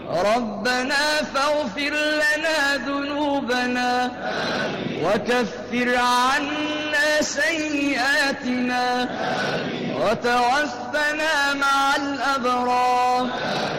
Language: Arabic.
ربنا فاغفر لنا ذنوبنا وكفر عنا سيئاتنا وتوفنا مع الأبرار